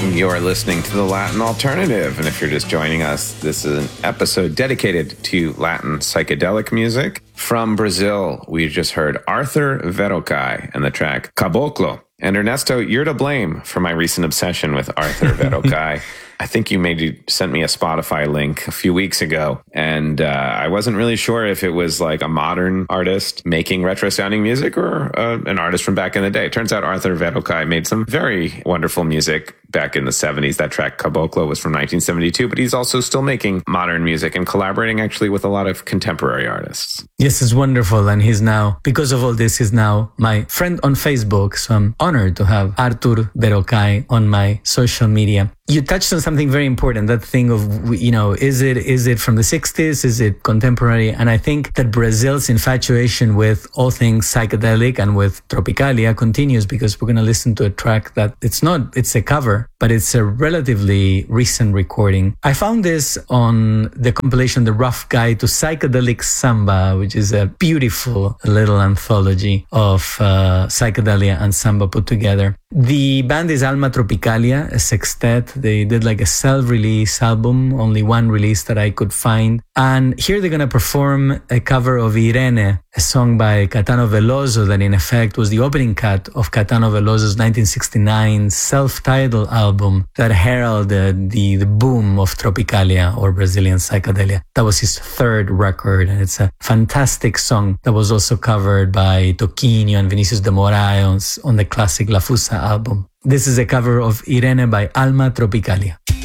You're listening to The Latin Alternative, and if you're just joining us, this is an episode dedicated to Latin psychedelic music. From Brazil, we just heard Arthur Verocai and the track Caboclo. And Ernesto, you're to blame for my recent obsession with Arthur Verocai. I think you maybe sent me a Spotify link a few weeks ago, and I wasn't really sure if it was like a modern artist making retro-sounding music or an artist from back in the day. It turns out Arthur Verocai made some very wonderful music back in the 70s. That track, Caboclo, was from 1972, but he's also still making modern music and collaborating actually with a lot of contemporary artists. Yes, it's wonderful, and he's now, because of all this, he's now my friend on Facebook, so I'm honored to have Arthur Verocai on my social media. You touched on something very important, that thing of, is it from the 60s? Is it contemporary? And I think that Brazil's infatuation with all things psychedelic and with Tropicalia continues, because we're going to listen to a track that it's a cover, but it's a relatively recent recording. I found this on the compilation, The Rough Guide to Psychedelic Samba, which is a beautiful little anthology of psychedelia and samba put together. The band is Alma Tropicalia, a sextet. They did like a self-release album, only one release that I could find. And here they're going to perform a cover of Irene, a song by Caetano Veloso that in effect was the opening cut of Caetano Veloso's 1969 self-titled album that heralded the boom of Tropicalia or Brazilian psychedelia. That was his third record, and it's a fantastic song that was also covered by Toquinho and Vinicius de Moraes on the classic La Fusa album. This is a cover of Irene by Alma Tropicalia.